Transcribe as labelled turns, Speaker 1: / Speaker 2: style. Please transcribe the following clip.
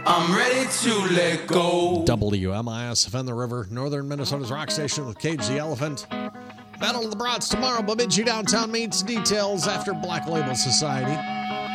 Speaker 1: I'm ready to let go.
Speaker 2: WMIS Defend the River, Northern Minnesota's rock station with Cage the Elephant. Battle of the Brats tomorrow. Bemidji Downtown meets details after Black Label Society.